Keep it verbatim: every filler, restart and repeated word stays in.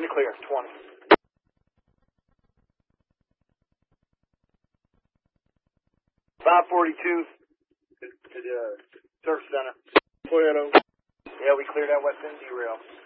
to clear, twenty. five forty-two to, to the service center. Clear those. Yeah, we cleared that West End derail.